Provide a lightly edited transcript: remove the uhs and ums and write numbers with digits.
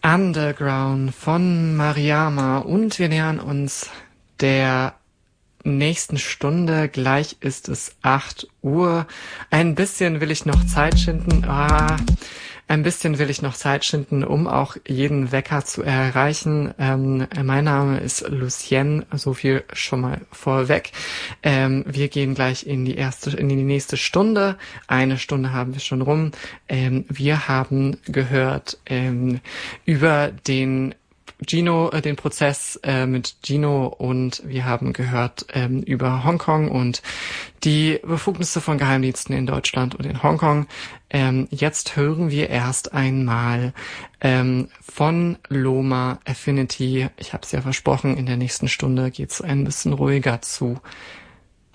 Underground von Mariama und wir nähern uns der nächsten Stunde. Gleich ist es 8 Uhr. Ein bisschen will ich noch Zeit schinden. Um auch jeden Wecker zu erreichen. Mein Name ist Lucienne, so viel schon mal vorweg. Wir gehen gleich in die nächste Stunde. Eine Stunde haben wir schon rum. Wir haben gehört über den Prozess mit Gino und wir haben gehört über Hongkong und die Befugnisse von Geheimdiensten in Deutschland und in Hongkong. Jetzt hören wir erst einmal von Loma Affinity. Ich habe es ja versprochen, in der nächsten Stunde geht es ein bisschen ruhiger zu.